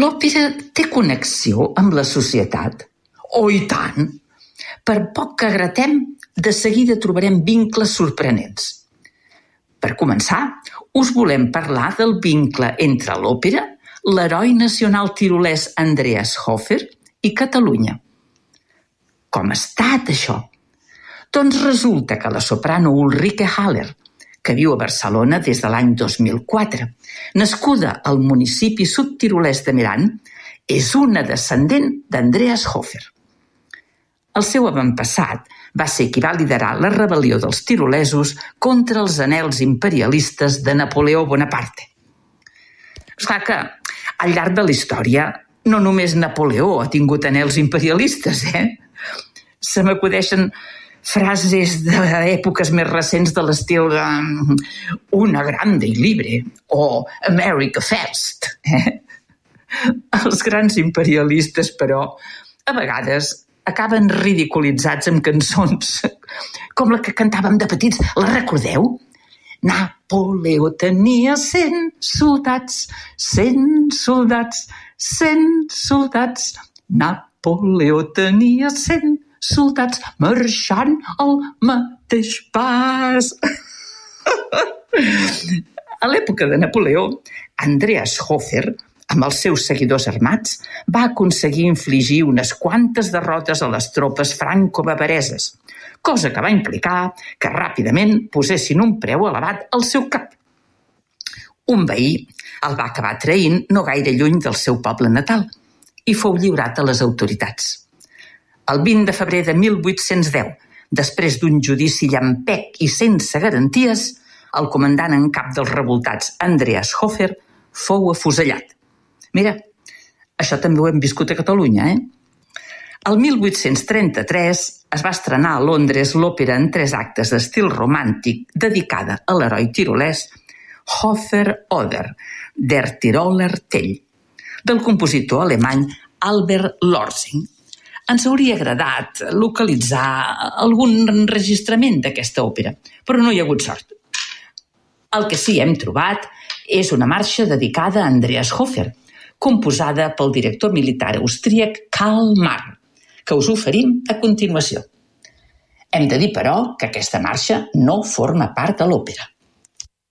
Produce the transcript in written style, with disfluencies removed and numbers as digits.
L'òpera té connexió amb la societat? Oh, i tant! Per poc que gratem, de seguida trobarem vincles sorprenents. Per començar, us volem parlar del vincle entre l'òpera, l'heroi nacional tirolès Andreas Hofer i Catalunya. Com ha estat, això? Doncs resulta que la soprano Ulrike Haller, que viu a Barcelona des de l'any 2004, nascuda al municipi sud-tirolès de Meran, és una descendent d'Andreas Hofer. El seu avantpassat va ser qui va liderar la rebel·lió dels tirolesos contra els anhels imperialistes de Napoleó Bonaparte. Esclar que al llarg de la història no només Napoleó ha tingut anhels imperialistes, Se m'acudeixen frases d'èpoques més recents de l'estil de una grande i libre o America First. Els grans imperialistes, però, a vegades acaben ridiculitzats amb cançons com la que cantàvem de petits. La recordeu? Napoleó tenia 100 soldats, 100 soldats, 100 soldats. Napoleó tenia 100 soldats marxant al mateix pas. A l'època de Napoleó, Andreas Hofer, amb els seus seguidors armats, va aconseguir infligir unes quantes derrotes a les tropes franco-bavareses, cosa que va implicar que ràpidament posessin un preu elevat al seu cap. Un veí el va acabar traint no gaire lluny del seu poble natal i fou lliurat a les autoritats. El 20 de febrer de 1810, després d'un judici llampec i sense garanties, el comandant en cap dels revoltats, Andreas Hofer, fou afusellat. Mira, això també ho hem viscut a Catalunya, El 1833 es va estrenar a Londres l'òpera en 3 actes d'estil romàntic dedicada a l'heroi tirolès Hofer Oder, der Tiroler Tell, del compositor alemany Albert Lorsing. Ens hauria agradat localitzar algun enregistrament d'aquesta òpera, però no hi ha hagut sort. El que sí hem trobat és una marxa dedicada a Andreas Hofer, composada pel director militar austríac Karl Marr, que us oferim a continuació. Hem de dir, però, que aquesta marxa no forma part de l'òpera.